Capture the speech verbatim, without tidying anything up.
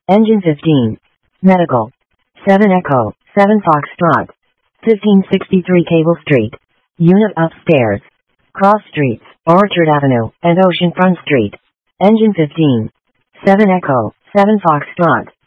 Engine fifteen. Medical. seven Echo, seven Foxtrot. fifteen sixty-three Cable Street. Unit upstairs. Cross Streets, Orchard Avenue, and Oceanfront Street. Engine fifteen. seven Echo, seven Foxtrot.